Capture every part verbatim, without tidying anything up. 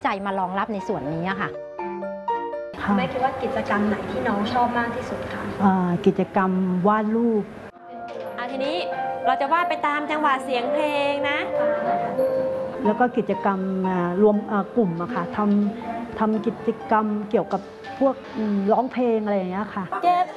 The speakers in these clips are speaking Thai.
มารองรับในส่วนนี้ค่ะแม่คิดว่ากิจกรรมไหนที่น้องชอบมากที่สุดคะกิจกรรมวาดรูปทีนี้เราจะวาดไปตามจังหวะเสียงเพลงนะแล้วก็กิจกรรมรวมกลุ่มอะค่ะทำทำกิจกรรมเกี่ยวกับพวกร้องเพลงอะไรอย่างเงี้ยค่ะเจ็บ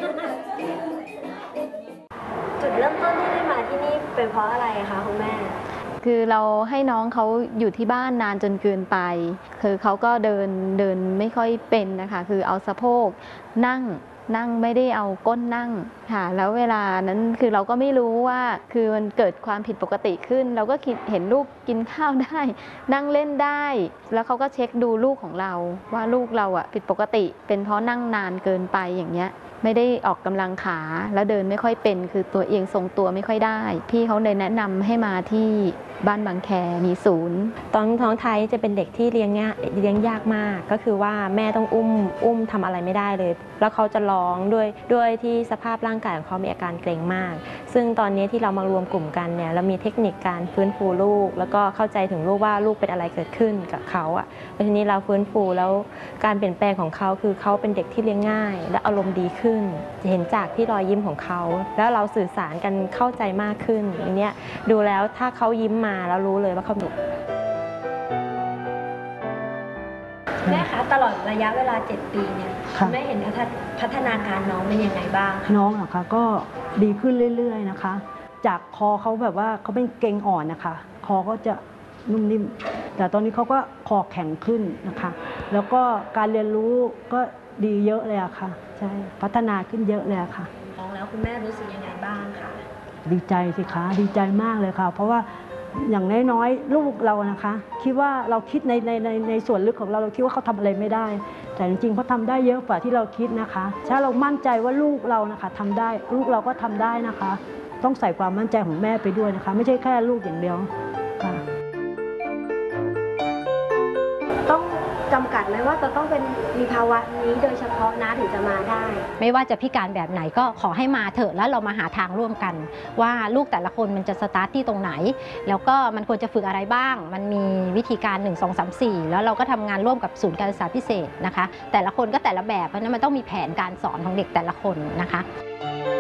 จุดเริ่มต้นที่ได้มาที่นี่เป็นเพราะอะไรคะคุณแม่คือเราให้น้องเขาอยู่ที่บ้านนานจนเกินไปคือเขาก็เดินเดินไม่ค่อยเป็นนะคะคือเอาสะโพกนั่งนั่งไม่ได้เอาก้นนั่งค่ะแล้วเวลานั้นคือเราก็ไม่รู้ว่าคือมันเกิดความผิดปกติขึ้นเราก็คิดเห็นลูกกินข้าวได้นั่งเล่นได้แล้วเขาก็เช็คดูลูกของเราว่าลูกเราอ่ะผิดปกติเป็นเพราะนั่งนานเกินไปอย่างเงี้ยไม่ได้ออกกำลังขาแล้วเดินไม่ค่อยเป็นคือตัวเองทรงตัวไม่ค่อยได้พี่เขาเลยแนะนำให้มาที่บ้านบางแคมีศูนย์ตอนท้องไทยจะเป็นเด็กที่เลี้ยงยากเลี้ยงยากมากก็คือว่าแม่ต้องอุ้มอุ้มทำอะไรไม่ได้เลยแล้วเขาจะร้องด้วยด้วยที่สภาพร่างกายของเขามีอาการเกร็งมากซึ่งตอนนี้ที่เรามารวมกลุ่มกันเนี่ยเรามีเทคนิคการฟื้นฟูลูกแล้วก็เข้าใจถึงลูกว่าลูกเป็นอะไรเกิดขึ้นกับเขาอ่ะแล้วทีนี้เราฟื้นฟูแล้วการเปลี่ยนแปลงของเขาคือเขาเป็นเด็กที่เลี้ยงง่ายและอารมณ์ดีขึ้นจะเห็นจากที่รอยยิ้มของเขาแล้วเราสื่อสารกันเข้าใจมากขึ้นอันนี้ดูแล้วถ้าเขายิ้มมาแล้วรู้เลยว่าเขาหนุกแม่คะตลอดระยะเวลาเจ็ดปีเนี่ยแม่เห็นพัฒนาการน้องเป็นยังไงบ้างน้องเหรอคะก็ดีขึ้นเรื่อยๆนะคะจากคอเขาแบบว่าเขาเป็นเกร็งอ่อนนะคะคอก็จะนุ่มนิ่มแต่ตอนนี้เขาก็คอแข็งขึ้นนะคะแล้วก็การเรียนรู้ก็ดีเยอะเลยอะค่ะใช่พัฒนาขึ้นเยอะเลยค่ะน้องแล้วคุณแม่รู้สึกยังไงบ้างคะดีใจสิคะดีใจมากเลยค่ะเพราะว่าอย่างน้อยๆลูกเรานะคะคิดว่าเราคิดในในในในส่วนลึกของเราเราคิดว่าเขาทำอะไรไม่ได้แต่จริงๆเขาทำได้เยอะกว่าที่เราคิดนะคะถ้าเรามั่นใจว่าลูกเรานะคะทำได้ลูกเราก็ทำได้นะคะต้องใส่ความมั่นใจของแม่ไปด้วยนะคะไม่ใช่แค่ลูกอย่างเดียวค่ะต้องจำกัดไหมว่าจะต้องเป็นมีภาวะนี้โดยเฉพาะนะถึงจะมาได้ไม่ว่าจะพิการแบบไหนก็ขอให้มาเถอะแล้วเรามาหาทางร่วมกันว่าลูกแต่ละคนมันจะสตาร์ทที่ตรงไหนแล้วก็มันควรจะฝึกอะไรบ้างมันมีวิธีการหนึ่ง สอง สาม สี่แล้วเราก็ทำงานร่วมกับศูนย์การศึกษาพิเศษนะคะแต่ละคนก็แต่ละแบบเพราะนั้นมันต้องมีแผนการสอนของเด็กแต่ละคนนะคะ